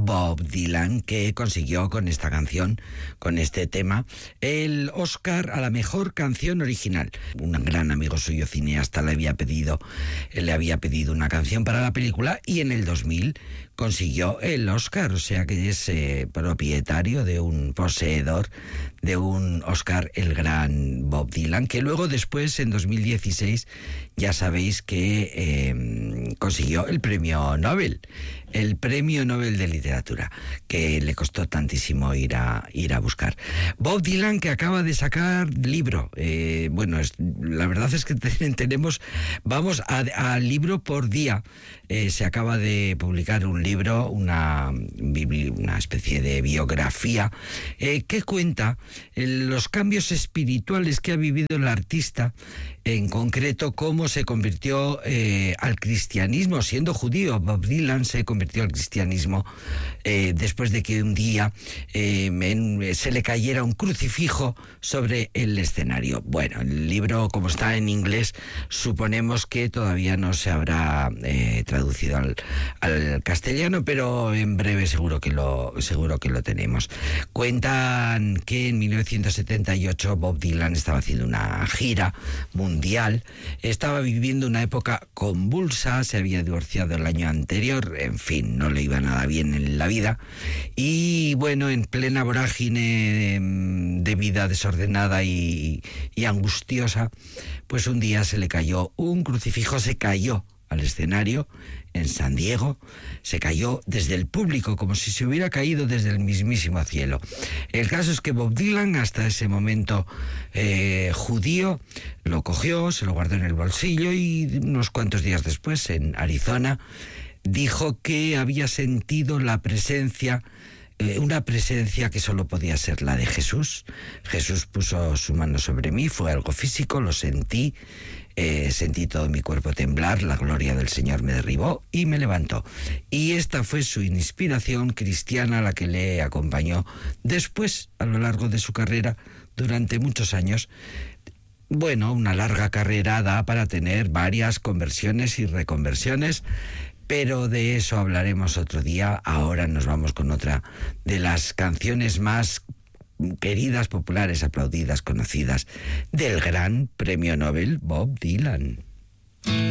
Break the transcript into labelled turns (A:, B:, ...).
A: Bob Dylan, que consiguió con esta canción, con este tema, el Oscar a la mejor canción original. Un gran amigo suyo cineasta le había pedido una canción para la película y en el 2000 consiguió el Oscar, o sea que es propietario de poseedor de un Oscar, el gran Bob Dylan, que luego después, en 2016, ya sabéis que consiguió el premio Nobel de literatura, que le costó tantísimo ir a buscar. Bob Dylan, que acaba de sacar libro. La verdad es que vamos a libro por día. Se acaba de publicar un libro, una especie de biografía, que cuenta los cambios espirituales que ha vivido el artista, en concreto cómo se convirtió al cristianismo siendo judío. Bob Dylan se convirtió al cristianismo después de que un día se le cayera un crucifijo sobre el escenario. Bueno, el libro, como está en inglés, suponemos que todavía no se habrá traducido al castellano, pero en breve seguro que lo tenemos. Cuentan que en 1978 Bob Dylan estaba haciendo una gira mundial, estaba viviendo una época convulsa, se había divorciado el año anterior, en fin, no le iba nada bien en la vida, y bueno, en plena vorágine de vida desordenada y angustiosa, pues un día se le cayó un crucifijo, se cayó al escenario en San Diego, se cayó desde el público, como si se hubiera caído desde el mismísimo cielo. El caso es que Bob Dylan, hasta ese momento judío, lo cogió, se lo guardó en el bolsillo y unos cuantos días después, en Arizona, dijo que había sentido la presencia, una presencia que solo podía ser la de Jesús. Jesús puso su mano sobre mí, fue algo físico, lo sentí. Sentí todo mi cuerpo temblar, la gloria del Señor me derribó y me levantó. Y esta fue su inspiración cristiana, la que le acompañó después, a lo largo de su carrera, durante muchos años. Bueno, una larga carrera da para tener varias conversiones y reconversiones, pero de eso hablaremos otro día. Ahora nos vamos con otra de las canciones más queridas, populares, aplaudidas, conocidas del gran premio Nobel Bob Dylan.